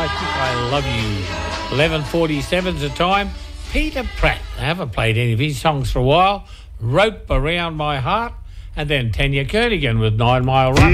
I Think I Love You. 11:47's the time. Peter Pratt, I haven't played any of his songs for a while. Rope Around My Heart. And then Tanya Kernigan with 9 Mile Run.